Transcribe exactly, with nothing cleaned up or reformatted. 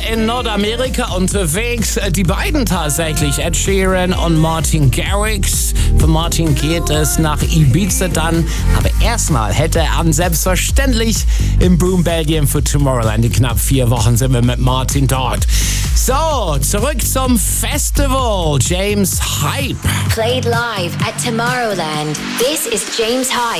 in Nordamerika unterwegs. Die beiden tatsächlich, Ed Sheeran und Martin Garrix. Für Martin geht es nach Ibiza dann. Aber erstmal hätte er an selbstverständlich im Broome, Belgien für Tomorrowland. In knapp vier Wochen sind wir mit Martin dort. So, zurück zum Festival. James Hype. Played live at Tomorrowland. This is James Hype.